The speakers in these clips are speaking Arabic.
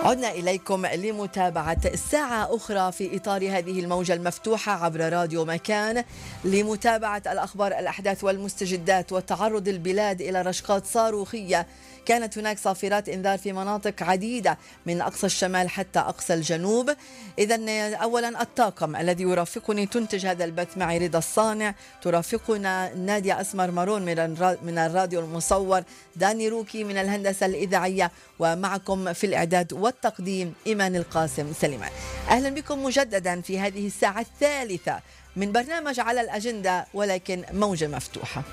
عدنا إليكم لمتابعة الساعة أخرى في إطار هذه الموجة المفتوحة عبر راديو مكان لمتابعة الأخبار الأحداث والمستجدات وتعرض البلاد إلى رشقات صاروخية. كانت هناك صافرات إنذار في مناطق عديدة من أقصى الشمال حتى أقصى الجنوب. إذن أولا الطاقم الذي يرافقني تنتج هذا البث معي رضا الصانع، ترافقنا نادية أسمر مارون من الراديو المصور، داني روكي من الهندسة الإذاعية، ومعكم في الإعداد والتقديم إيمان القاسم سليمان. أهلا بكم مجددا في هذه الساعة الثالثة من برنامج على الأجندة ولكن موجة مفتوحة.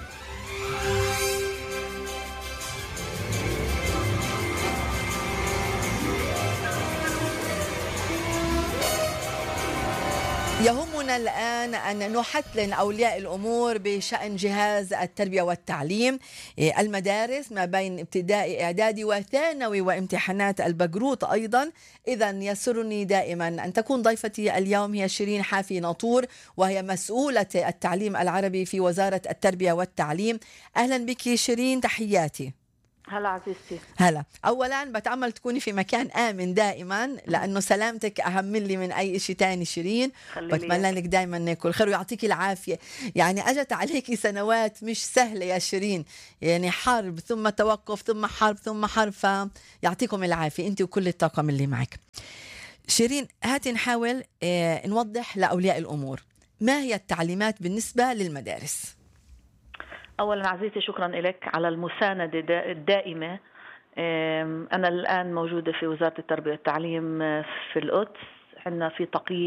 يهمنا الآن أن نحتلن أولياء الأمور بشأن جهاز التربية والتعليم، المدارس ما بين ابتدائي إعدادي وثانوي وامتحانات البقروط أيضا. إذن يسرني دائما أن تكون ضيفتي اليوم هي شيرين حافي ناطور، وهي مسؤولة التعليم العربي في وزارة التربية والتعليم. أهلا بك شيرين، تحياتي. هلا عزيزتي. هلا. أولا بتأمل تكوني في مكان آمن دائما، لأنه سلامتك أهم لي من أي شيء تاني شيرين. بتمنى لك دائما كل خير ويعطيك العافية. يعني أجت عليك سنوات مش سهلة يا شيرين، يعني حرب ثم توقف ثم حرب ثم حرب، فيعطيكم العافية أنت وكل الطاقم اللي معك. شيرين، هاتي نحاول نوضح لأولياء الأمور ما هي التعليمات بالنسبة للمدارس. أولا عزيزتي شكرا لك على المساندة الدائمة. أنا الآن موجودة في وزارة التربية والتعليم في القدس. عندنا في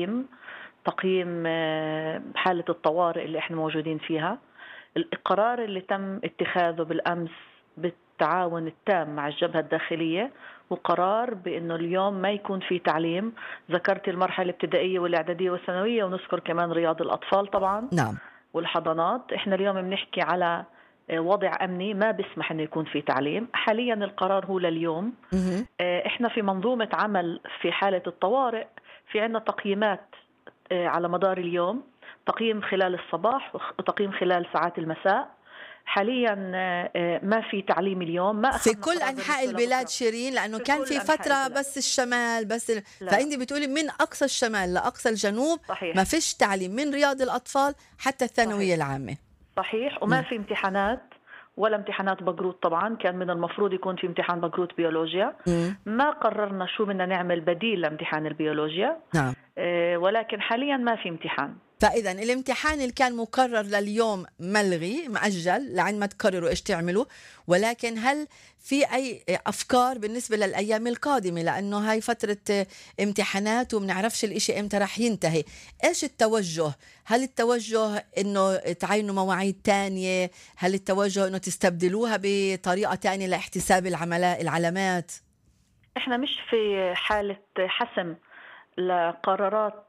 تقييم حالة الطوارئ اللي احنا موجودين فيها. القرار اللي تم اتخاذه بالأمس بالتعاون التام مع الجبهة الداخلية وقرار بأنه اليوم ما يكون في تعليم. ذكرت المرحلة الابتدائية والإعدادية والثانوية، ونذكر كمان رياض الأطفال طبعا. نعم. والحضانات. احنا اليوم بنحكي على وضع أمني ما بيسمح أنه يكون في تعليم. حاليا القرار هو لليوم. احنا في منظومة عمل في حالة الطوارئ، في عنا تقييمات على مدار اليوم، تقييم خلال الصباح وتقييم خلال ساعات المساء. حاليا ما في تعليم اليوم، ما في كل أنحاء البلاد شيرين، لأنه كان في فترة بس الشمال بس فأنت بتقولي من أقصى الشمال لأقصى الجنوب. صحيح. ما فيش تعليم من رياض الأطفال حتى الثانوية العامة. صحيح. وما في امتحانات ولا امتحانات بقروط. طبعا كان من المفروض يكون في امتحان بقروط بيولوجيا. ما قررنا شو بدنا نعمل بديل لامتحان البيولوجيا. نعم. ولكن حاليا ما في امتحان. فإذا الامتحان اللي كان مقرر لليوم ملغي مأجل لعند ما تقرروا إيش تعملوا. ولكن هل في أي أفكار بالنسبة للأيام القادمة، لأنه هاي فترة امتحانات ومنعرفش الإشي إمتى رح ينتهي؟ إيش التوجه؟ هل التوجه إنه تعينوا مواعيد تانية؟ هل التوجه إنه تستبدلوها بطريقة تانية لاحتساب العلامات؟ إحنا مش في حالة حسم لقرارات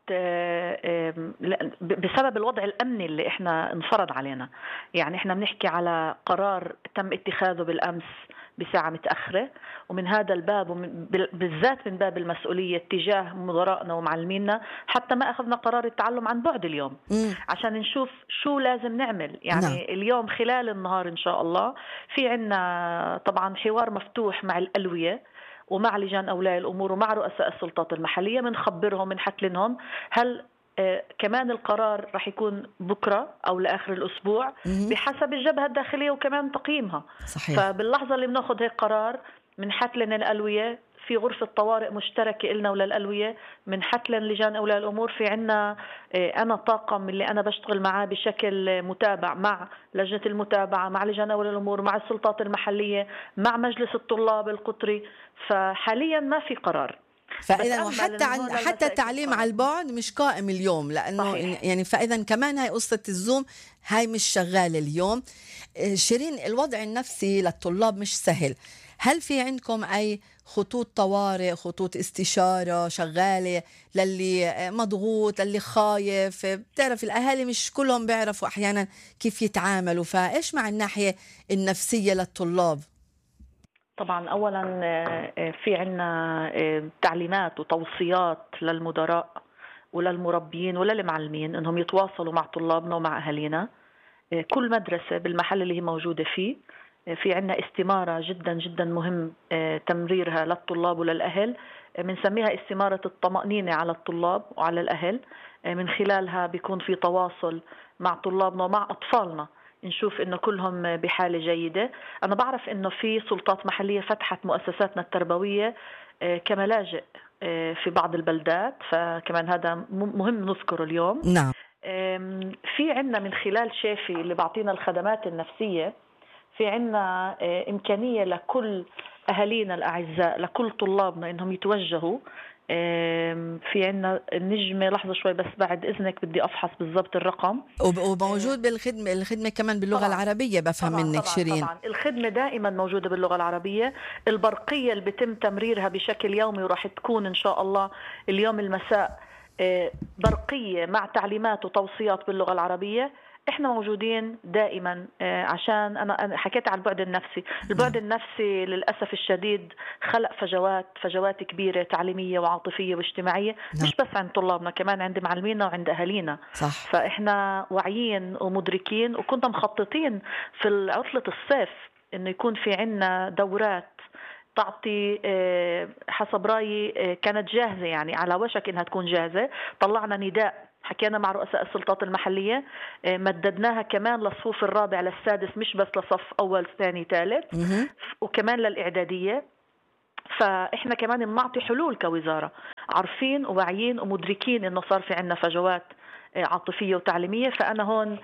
بسبب الوضع الأمني اللي احنا انفرض علينا. يعني احنا بنحكي على قرار تم اتخاذه بالأمس بساعة متأخرة، ومن هذا الباب بالذات من باب المسؤولية تجاه مدراءنا ومعلمينا حتى ما أخذنا قرار التعلم عن بعد اليوم عشان نشوف شو لازم نعمل. يعني اليوم خلال النهار إن شاء الله في عنا طبعا حوار مفتوح مع الألوية ومع لجان أولياء الأمور ومع رؤساء السلطات المحلية، منخبرهم منحكلنهم هل كمان القرار رح يكون بكرة أو لآخر الأسبوع بحسب الجبهة الداخلية وكمان تقييمها. صحيح. فباللحظة اللي بناخذ هيك قرار منحكلن الألوية في غرفة طوارئ مشتركة إلنا وللألوية، من حتلن لجان أولياء الأمور. في عنا أنا طاقم اللي أنا بشتغل معاه بشكل متابع مع لجنة المتابعة مع لجان أولياء الأمور مع السلطات المحلية مع مجلس الطلاب القطري. فحاليا ما في قرار. فإذا حتى التعليم على البعد مش قائم اليوم، لأنه صحيح. يعني فإذا كمان هاي قصة الزوم هاي مش شغالة اليوم. شيرين، الوضع النفسي للطلاب مش سهل. هل في عندكم أي خطوط طوارئ، خطوط استشارة شغالة للي مضغوط، للي خايف؟ بتعرف الأهالي مش كلهم بيعرفوا أحيانا كيف يتعاملوا، فإيش مع الناحية النفسية للطلاب؟ طبعا أولا في عنا تعليمات وتوصيات للمدراء وللمربيين وللمعلمين أنهم يتواصلوا مع طلابنا ومع أهالينا. كل مدرسة بالمحل اللي هي موجودة فيه في عنا استمارة جدا جدا مهم تمريرها للطلاب وللأهل، بنسميها استمارة الطمأنينة على الطلاب وعلى الأهل. من خلالها بيكون في تواصل مع طلابنا ومع أطفالنا، نشوف إنه كلهم بحالة جيدة. أنا بعرف إنه في سلطات محلية فتحت مؤسساتنا التربوية كملاجئ في بعض البلدات، فكمان هذا مهم نذكره اليوم. نعم. في عنا من خلال شافي اللي بعطينا الخدمات النفسية، في عنا إمكانية لكل أهالينا الأعزاء، لكل طلابنا إنهم يتوجهوا. في عنا النجمة، لحظة شوي بس بعد إذنك بدي أفحص بالضبط الرقم. وموجود الخدمة كمان باللغة طبعاً العربية، بفهم طبعاً منك طبعاً شيرين. طبعاً الخدمة دائما موجودة باللغة العربية. البرقية اللي بيتم تمريرها بشكل يومي وراح تكون إن شاء الله اليوم المساء برقية مع تعليمات وتوصيات باللغة العربية. احنا موجودين دائما، عشان انا حكيت على البعد النفسي. البعد النفسي للاسف الشديد خلق فجوات كبيره تعليميه وعاطفيه واجتماعيه، نعم. مش بس عند طلابنا، كمان عند معلمينا وعند اهالينا. صح. فاحنا واعيين ومدركين، وكنا مخططين في عطله الصيف انه يكون في عنا دورات تعطي حسب رايي كانت جاهزه، يعني على وشك انها تكون جاهزه. طلعنا نداء، حكينا مع رؤساء السلطات المحلية، مددناها كمان للصفوف الرابع للسادس، مش بس لصف أول ثاني ثالث، وكمان للإعدادية. فإحنا كمان بنعطي حلول كوزارة، عارفين وواعيين ومدركين إنه صار في عنا فجوات عاطفية وتعليمية. فأنا هون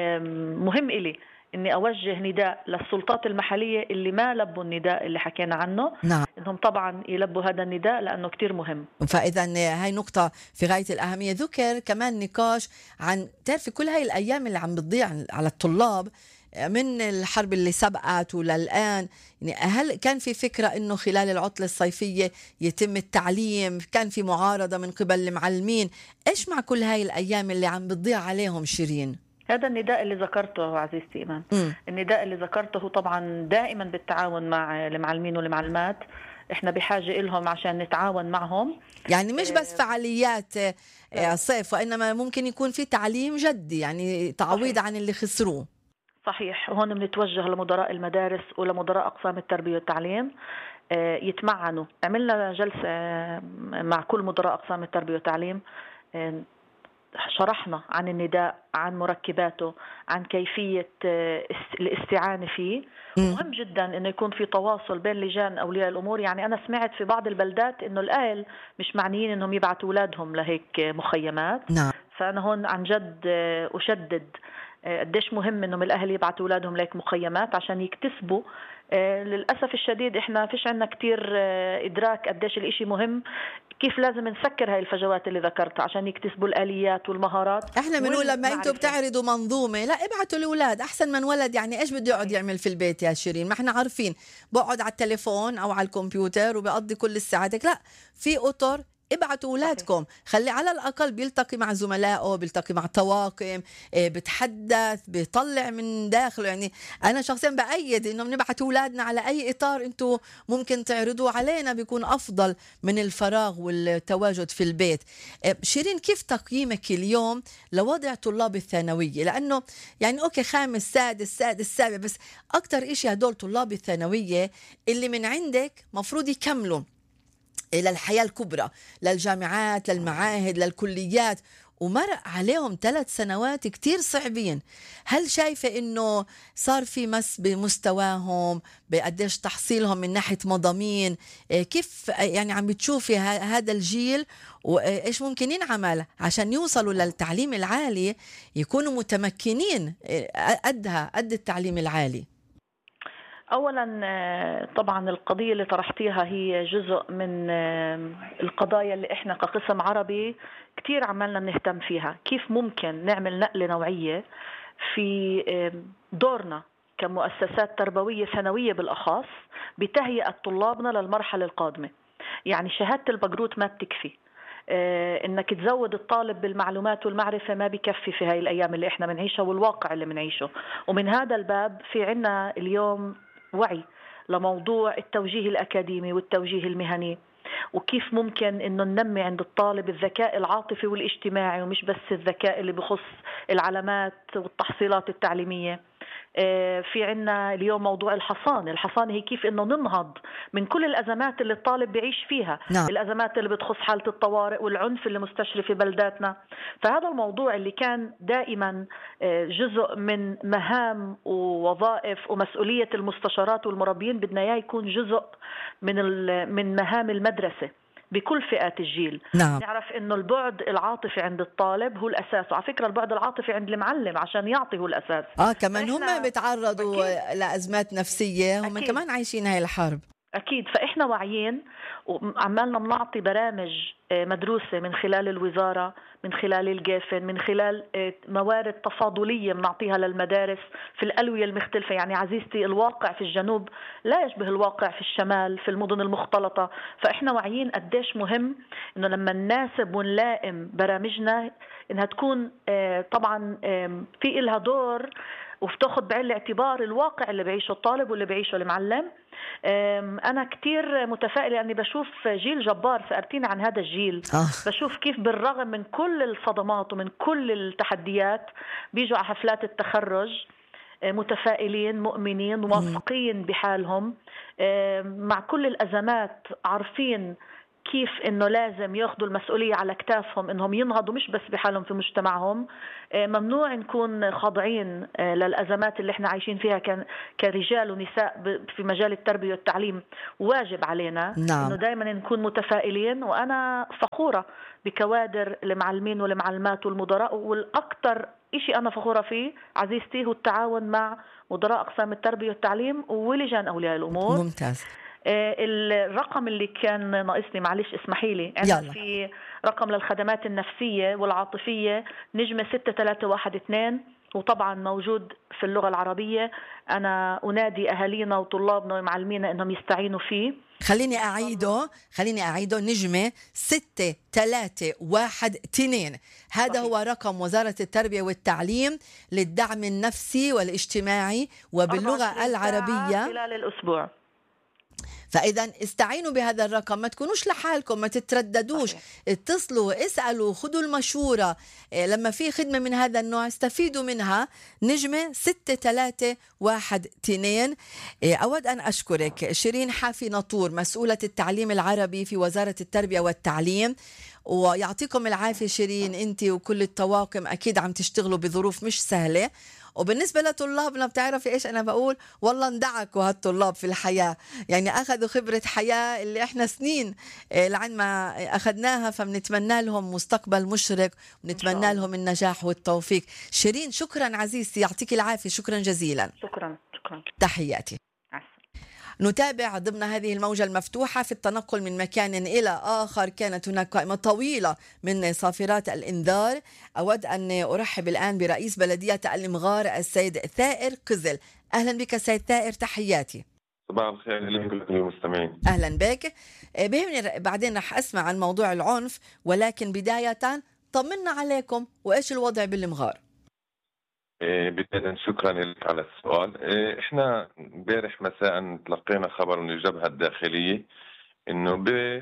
مهم إلي إني أوجه نداء للسلطات المحلية اللي ما لبوا النداء اللي حكينا عنه. نعم. إنهم طبعا يلبوا هذا النداء لأنه كتير مهم. فإذا هاي نقطة في غاية الأهمية. ذكر كمان نقاش عن تعرفي كل هاي الأيام اللي عم بتضيع على الطلاب من الحرب اللي سبقت وللآن، يعني هل كان في فكرة إنه خلال العطلة الصيفية يتم التعليم؟ كان في معارضة من قبل المعلمين؟ إيش مع كل هاي الأيام اللي عم بتضيع عليهم شيرين؟ هذا النداء اللي ذكرته عزيزتي إيمان، النداء اللي ذكرته طبعا دائما بالتعاون مع المعلمين والمعلمات. احنا بحاجة إلهم عشان نتعاون معهم، يعني مش بس فعاليات صيف، وإنما ممكن يكون في تعليم جدي، يعني تعويض صحيح. عن اللي خسروه. صحيح. وهون بنتوجه لمدراء المدارس ولمدراء أقسام التربية والتعليم يتمعنوا. عملنا جلسة مع كل مدراء أقسام التربية والتعليم، شرحنا عن النداء، عن مركباته، عن كيفية الاستعانة فيه. مهم جدا انه يكون في تواصل بين لجان اولياء الامور. يعني انا سمعت في بعض البلدات انه الاهل مش معنيين انهم يبعثوا اولادهم لهيك مخيمات. نعم. فانا هون عن جد اشدد قديش مهم انهم الاهل يبعثوا اولادهم لهيك مخيمات عشان يكتسبوا. للأسف الشديد إحنا فيش عنا كتير إدراك قديش الإشي مهم، كيف لازم نسكر هاي الفجوات اللي ذكرتها عشان يكتسبوا الآليات والمهارات. احنا بنقول لما انتم بتعرضوا منظومة، لا ابعتوا الأولاد أحسن من ولد. يعني إيش بده يقعد يعمل في البيت يا شيرين؟ ما احنا عارفين بقعد على التليفون أو على الكمبيوتر وبقضي كل الساعات. لا، في أطر، ابعتوا أولادكم، خلي على الأقل بيلتقي مع زملائه، بيلتقي مع طواقم، بتحدث، بيطلع من داخله. يعني أنا شخصيا بأيد إنه بنبعت أولادنا على أي إطار أنتوا ممكن تعرضوه علينا، بيكون أفضل من الفراغ والتواجد في البيت. شيرين، كيف تقييمك اليوم لوضع طلاب الثانوية؟ لأنه يعني أوكي خامس سادس سابع، بس أكتر إشي هدول طلاب الثانوية اللي من عندك مفروض يكملوا إلى الحياة الكبرى، للجامعات، للمعاهد، للكليات، ومرق عليهم 3 سنوات كتير صعبين. هل شايفة إنه صار في مس بمستواهم، بقديش تحصيلهم من ناحية مضامين؟ كيف يعني عم بتشوفي هذا الجيل، وإيش ممكن ينعمل عشان يوصلوا للتعليم العالي، يكونوا متمكنين قد التعليم العالي؟ أولا طبعا القضية اللي طرحتيها هي جزء من القضايا اللي إحنا كقسم عربي كتير عملنا نهتم فيها. كيف ممكن نعمل نقلة نوعية في دورنا كمؤسسات تربوية ثانوية بالأخص بتهيئة طلابنا للمرحلة القادمة. يعني شهادة البقروت ما بتكفي، انك تزود الطالب بالمعلومات والمعرفة ما بكفي في هاي الأيام اللي إحنا بنعيشها والواقع اللي بنعيشه. ومن هذا الباب في عنا اليوم وعي لموضوع التوجيه الأكاديمي والتوجيه المهني، وكيف ممكن إنه ننمي عند الطالب الذكاء العاطفي والاجتماعي، ومش بس الذكاء اللي بخص العلامات والتحصيلات التعليمية. في عنا اليوم موضوع الحصانة هي كيف إنه ننهض من كل الأزمات اللي الطالب بيعيش فيها. نعم. الأزمات اللي بتخص حالة الطوارئ والعنف اللي مستشري في بلداتنا. فهذا الموضوع اللي كان دائما جزء من مهام ووظائف ومسؤولية المستشارات والمربين، بدنا إياه يكون جزء من مهام المدرسة بكل فئات الجيل. نعم. نعرف إنه البعد العاطفي عند الطالب هو الأساس، وعلى فكرة البعد العاطفي عند المعلم عشان يعطي هو الأساس. كمان هم بيتعرضوا لأزمات نفسية، هم كمان عايشين هاي الحرب. أكيد. فإحنا واعيين وعمالنا بنعطي برامج مدروسة من خلال الوزارة، من خلال الجافن، من خلال موارد تفاضلية بنعطيها للمدارس في الألوية المختلفة. يعني عزيزتي الواقع في الجنوب لا يشبه الواقع في الشمال في المدن المختلطة. فإحنا واعيين قديش مهم إنه لما نناسب ونلائم برامجنا إنها تكون طبعا في إلها دور وبتاخد بعين الاعتبار الواقع اللي بيعيشه الطالب واللي بيعيشه المعلم. أنا كتير متفائلة أني بشوف جيل جبار. سألتيني عن هذا الجيل. بشوف كيف بالرغم من كل الصدمات ومن كل التحديات بيجوا على حفلات التخرج متفائلين مؤمنين واثقين بحالهم، مع كل الأزمات عارفين كيف إنه لازم ياخذوا المسؤولية على كتافهم إنهم ينهضوا مش بس بحالهم في مجتمعهم. ممنوع نكون خاضعين للأزمات اللي احنا عايشين فيها كرجال ونساء في مجال التربية والتعليم. واجب علينا إنه دائما نكون متفائلين. وأنا فخورة بكوادر المعلمين والمعلمات والمدراء، والأكثر إشي أنا فخورة فيه عزيزتي هو التعاون مع مدراء أقسام التربية والتعليم ولجان أولياء الأمور. ممتاز. الرقم اللي كان ناقصني معلش اسمحي لي، أنا في رقم للخدمات النفسية والعاطفية نجمة 6312 وطبعا موجود في اللغة العربية. أنا أنادي أهالينا وطلابنا ومعلمينا أنهم يستعينوا فيه. خليني أعيده نجمة 6312. هذا هو رقم وزارة التربية والتعليم للدعم النفسي والاجتماعي وباللغة العربية خلال الأسبوع. فإذا استعينوا بهذا الرقم، ما تكونوش لحالكم، ما تترددوش. صحيح. اتصلوا، اسألوا، خذوا المشورة. لما في خدمة من هذا النوع استفيدوا منها. نجمة 6312. أود أن أشكرك شيرين حافي ناطور، مسؤولة التعليم العربي في وزارة التربية والتعليم، ويعطيكم العافية شيرين. أنت وكل الطواقم أكيد عم تشتغلوا بظروف مش سهلة. وبالنسبة لطلابنا بتعرفي إيش أنا بقول؟ والله اندعكوا هالطلاب في الحياة، يعني أخذوا خبرة حياة اللي إحنا سنين لعند ما أخذناها، فبنتمنى لهم مستقبل مشرق ونتمنى لهم النجاح والتوفيق. شيرين شكرا عزيزتي، يعطيك العافية، شكرا جزيلا. شكرا. تحياتي. نتابع ضمن هذه الموجة المفتوحة في التنقل من مكان إلى آخر. كانت هناك قائمة طويلة من صافرات الإنذار. أود أن أرحب الآن برئيس بلدية المغار السيد ثائر قزل. أهلا بك سيد ثائر، تحياتي. صباح الخير لكم المستمعين. أهلا بك. بهمني بعدين رح أسمع عن موضوع العنف، ولكن بداية طمنا عليكم وإيش الوضع بالمغار. بداية شكرا لك على السؤال. احنا امبارح مساء تلقينا خبر من الجبهة الداخلية انه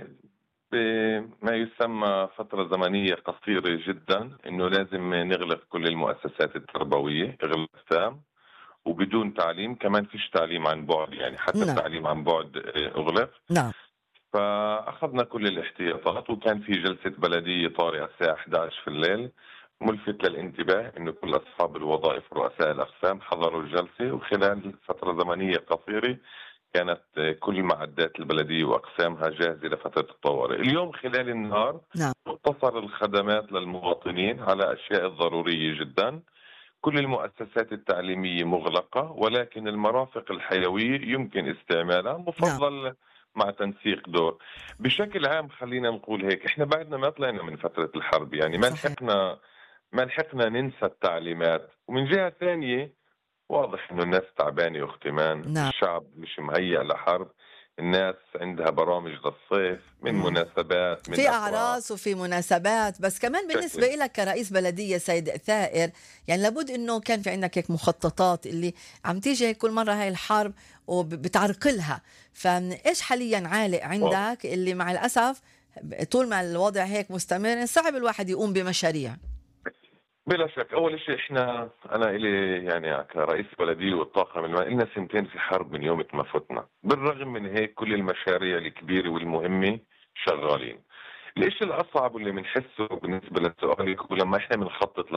بما يسمى فترة زمنية قصيرة جدا انه لازم نغلق كل المؤسسات التربوية اغلاق تام وبدون تعليم، كمان فيش تعليم عن بعد، يعني حتى التعليم عن بعد اغلق. نعم. فاخذنا كل الاحتياطات، وكان في جلسة بلدية طارئة الساعة 11 في الليل. ملفت للانتباه انه كل اصحاب الوظائف ورؤساء الاقسام حضروا الجلسه، وخلال فتره زمنيه قصيره كانت كل معدات البلديه واقسامها جاهزه لفتره الطوارئ. اليوم خلال النهار تقتصر الخدمات للمواطنين على الاشياء الضروريه جدا. كل المؤسسات التعليميه مغلقه، ولكن المرافق الحيويه يمكن استعمالها، مفضل مع تنسيق دور. بشكل عام خلينا نقول هيك، احنا بعدنا ما طلعنا من فتره الحرب، يعني ما لحقنا ننسى التعليمات. ومن جهة ثانية واضح انه الناس تعبانة واختمان. الشعب مش مهيأ لحرب، الناس عندها برامج للصيف من مناسبات، من في أعراس وفي مناسبات. بس كمان بالنسبة لك كرئيس بلدية سيد ثائر، يعني لابد انه كان في عندك هيك مخططات اللي عم تيجي كل مرة هاي الحرب وبتعرقلها. فايش حاليا عالق عندك اللي مع الأسف طول ما الوضع هيك مستمر صعب الواحد يقوم بمشاريع؟ بلا شك. اول شيء انا الي يعني كرئيس بلديه والطاقم المائي لنا سنتين في حرب من يوم ما فتنا، بالرغم من هيك كل المشاريع الكبيره والمهمه شغالين. الشيء الاصعب واللي بنحسه بالنسبه لسؤالك هو لما احنا بنخطط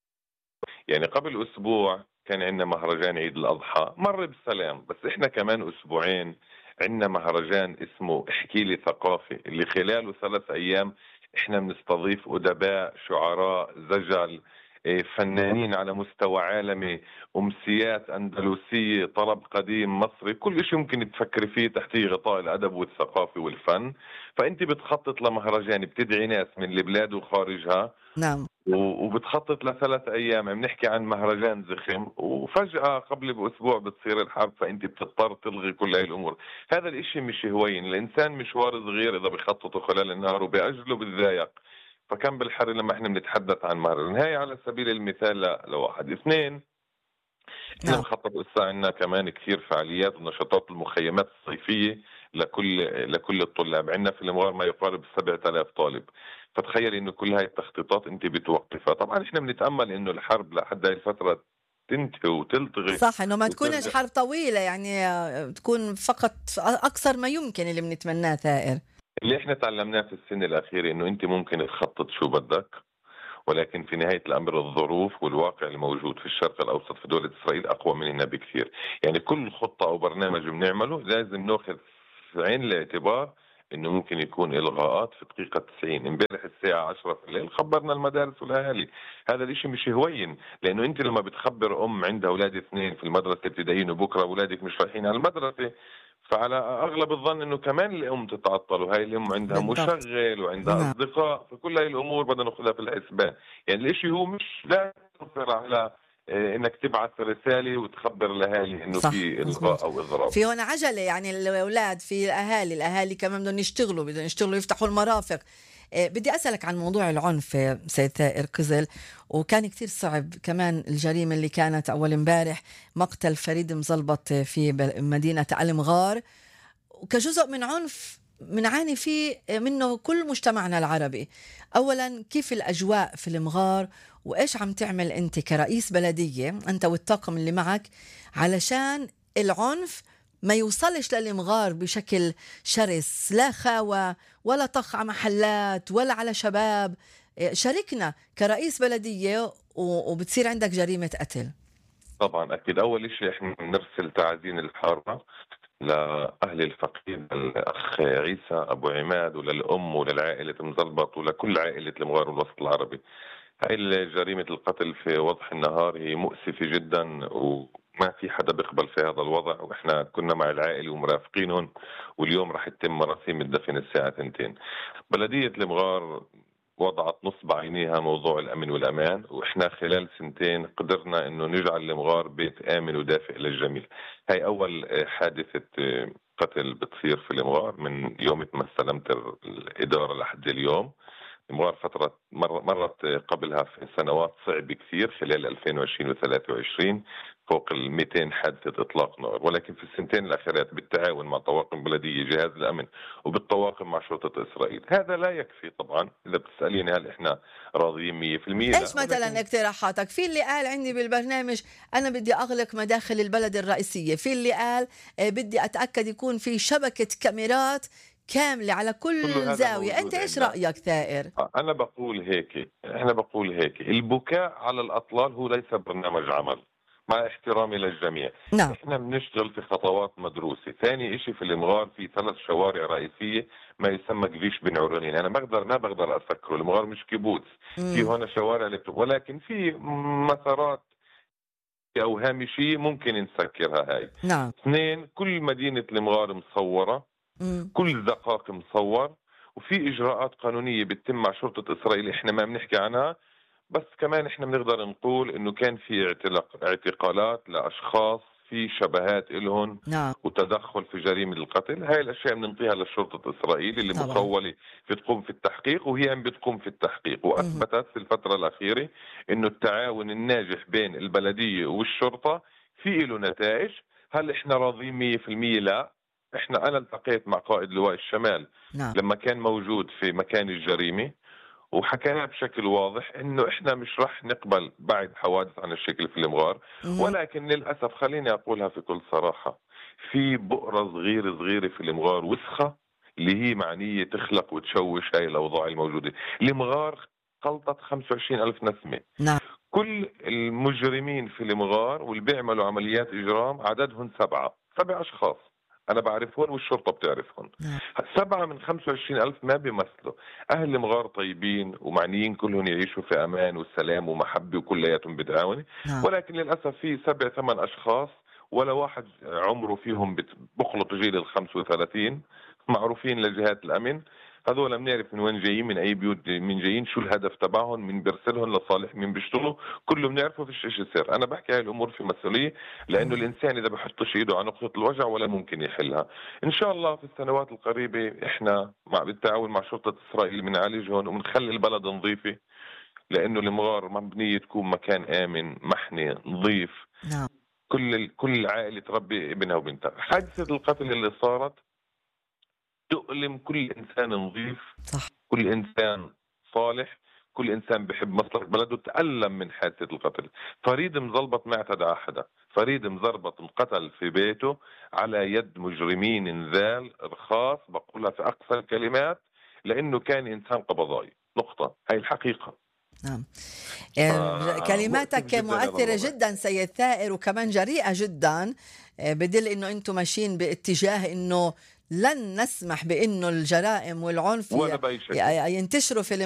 يعني قبل اسبوع كان عندنا مهرجان عيد الاضحى مر بسلام، بس احنا كمان اسبوعين عندنا مهرجان اسمه احكي لي ثقافي، اللي خلاله 3 ايام احنا بنستضيف ادباء، شعراء، زجل، فنانين على مستوى عالمي، امسيات اندلسيه، طرب قديم مصري، كل شيء ممكن تفكر فيه تحت غطاء الادب والثقافه والفن. فانت بتخطط لمهرجان بتدعي ناس من البلاد وخارجها، نعم. وبتخطط ل3 ايام. عم نحكي عن مهرجان زخم، وفجأة قبل باسبوع بتصير الحرب، فانت بتضطر تلغي كل هاي الامور. هذا الاشي مش هوين، الانسان مشوار صغير اذا بخططه خلال النهار وبأجله بتضايق. فكان بالحر لما احنا بنتحدث عن مهرجان هاي على سبيل المثال لواحد اثنين. احنا نعم. بنخطط لسه عندنا كمان كثير فعاليات ونشاطات المخيمات الصيفية لكل الطلاب. عندنا في المغار ما يقارب 7000 طالب. فتخيل انه كل هاي التخطيطات انت بتوقفها. طبعا احنا بنتامل انه الحرب لحد هاي الفتره تنتهي وتلتغي صح، انه ما تكونش وترجع. حرب طويلة، يعني تكون فقط اقصر ما يمكن اللي بنتمناه ثائر. اللي احنا تعلمناه في السنه الاخيره انه انت ممكن تخطط شو بدك، ولكن في نهاية الأمر الظروف والواقع الموجود في الشرق الأوسط في دولة إسرائيل أقوى مننا بكثير. يعني كل خطة أو برنامج بنعمله لازم نأخذ في عين الاعتبار انه ممكن يكون الغاءات في دقيقة 90. امبارح الساعة 10 في الليل خبرنا المدارس والاهالي. هذا الاشي مش هوين، لانه انت لما بتخبر عندها اولاد اثنين في المدرسة الابتدائية وبكره اولادك مش رايحين على المدرسة، فعلى اغلب الظن انه كمان الام تتعطل، وهي الام عندها بالضبط. مشغل وعندها نعم. اصدقاء، فكل هاي الامور بدنا ناخذها في الحسبان. يعني الاشي هو مش لا يقتصر على انك تبعث رسالة وتخبر الاهالي انه صح، في الغاء مزبوط. او اضراب. في هون عجلة، يعني الأولاد، في الأهالي كمان بدهم يشتغلوا يفتحوا المرافق. بدي أسألك عن موضوع العنف، سيد ثائر قزل. وكان كتير صعب كمان الجريمة اللي كانت أول امبارح، مقتل فريد مزلبط في مدينة المغار، وكجزء من عنف منعاني فيه منه كل مجتمعنا العربي. أولا، كيف الأجواء في المغار، وإيش عم تعمل أنت كرئيس بلدية أنت والطاقم اللي معك علشان العنف ما يوصلش للمغار بشكل شرس، لا خاوة ولا طخ على محلات ولا على شباب. شاركنا كرئيس بلدية وبتصير عندك جريمة قتل. طبعا اكيد. اول شيء احنا بنرسل تعازين الحاره لاهل الفقيد، الاخ عيسى ابو عماد، وللام وللعائله مزلبط ولكل عائله المغار والوسط العربي. هاي جريمه القتل في وضح النهار هي مؤسفه جدا، وما في حدا بيقبل في هذا الوضع. واحنا كنا مع العائله ومرافقينهم، واليوم راح يتم مراسيم الدفن الساعه 2. بلديه المغار وضعت نصب عينيها موضوع الأمن والأمان، وإحنا خلال سنتين قدرنا إنه نجعل المغار بيت آمن ودافئ للجميع. هاي أول حادثة قتل بتصير في المغار من يوم ما استلمت الإدارة لحد اليوم. المغار فترة مرت قبلها في سنوات صعبة كثير خلال 2020 و23، فوق 200 حادثة إطلاق نار. ولكن في السنتين الأخيرات بالتعاون مع طواقم بلدية، جهاز الأمن، وبالطواقم مع شرطة إسرائيل، هذا لا يكفي طبعا. إذا بتسأليني هل إحنا راضيين 100%؟ لا، ايش مثلا ولكن اقتراحاتك؟ في اللي قال عندي بالبرنامج انا بدي اغلق مداخل البلد الرئيسيه، في اللي قال بدي اتاكد يكون في شبكه كاميرات كامله على كل كل هذا زاويه. انت موجود ايش عندنا. رايك ثائر؟ أنا بقول هيك، إحنا بقول هيك، البكاء على الأطلال هو ليس برنامج عمل، مع احترامي للجميع. نعم. احنا بنشتغل في خطوات مدروسة. ثاني اشي في المغار في 3 شوارع رئيسية ما يسمى كفيش بن عرونين. انا ما بقدر اسكره، المغار مش كيبوتس. في امم. هنا شوارع ولكن في مسارات او هامشية ممكن نسكرها. هاي نعم. 2، كل مدينة المغار مصورة، امم. كل دقائق مصور، وفي اجراءات قانونية بتتم مع شرطة اسرائيل احنا ما بنحكي عنها. بس كمان احنا بنقدر نقول انه كان في اعتقالات لاشخاص في شبهات إلهم نعم. وتدخل في جريمة القتل. هاي الاشياء بننطيها للشرطة اسرائيل اللي طبعا. مخولة في تقوم في التحقيق، وهي عم بتقوم في التحقيق. امم. واثبتت في الفترة الاخيرة انه التعاون الناجح بين البلدية والشرطة في له نتائج. هل احنا راضيين 100%؟ لا. انا التقيت مع قائد لواء الشمال نعم. لما كان موجود في مكان الجريمة، وحكينا بشكل واضح انه احنا مش رح نقبل بعد حوادث عن الشكل في المغار، ولكن للاسف خليني اقولها في كل صراحه، في بؤره صغيره في المغار وسخه اللي هي معنيه تخلق وتشوش هاي الاوضاع الموجوده. المغار خلطت 25,000 نسمه. نعم. كل المجرمين في المغار واللي بيعملوا عمليات اجرام عددهم 7 اشخاص، أنا بعرفهم والشرطة بتعرفهم. 7 من 25,000 ما بيمثلوا. أهل المغار طيبين ومعنيين كلهم يعيشوا في أمان والسلام ومحبة وكلياتهم بتعاون، ولكن للأسف في 7-8 أشخاص ولا واحد عمره فيهم بخلط جيل 35 معروفين لجهات الأمن. هذول بنعرف من وين جايين، من أي بيوت من جايين، شو الهدف تبعهم، من بيرسلهم لصالح مين بيشتغلوا، كله بنعرفه. فيش شيء يصير. أنا بحكي هاي الأمور في مسؤولية، لأنه الإنسان إذا بحطش إيده على نقطة الوجع ولا ممكن يحلها. إن شاء الله في السنوات القريبة إحنا بالتعاون مع شرطة إسرائيل بنعالجهم وبنخلي البلد نظيفة، لأنه المغار مبنية تكون مكان آمن محمي نظيف. نعم. كل عائلة تربي ابنها وبنتها. حادثة القتل اللي صارت تؤلم كل إنسان نظيف، صح. كل إنسان صالح، كل إنسان بحب مصلحة بلده تألم من حادثة القتل. فريد مزلبط ما اعتدى على حدا، فريد مزربط انقتل في بيته على يد مجرمين انذال رخاص، بقولها في أقصى الكلمات، لأنه كان إنسان قبضائي. نقطة. هاي الحقيقة. نعم. كلماتك مؤثرة جدا سيد ثائر، وكمان جريئة جدا، بدل انه انتم ماشيين باتجاه انه لن نسمح بانه الجرائم والعنف ينتشروا في